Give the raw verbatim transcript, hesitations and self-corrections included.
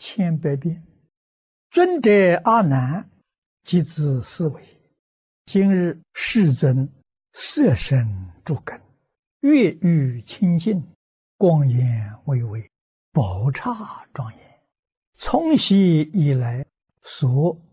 千百遍。尊者阿难即自思维：今日世尊色身诸根，月欲清净，光颜巍巍，宝刹庄严。从昔以来所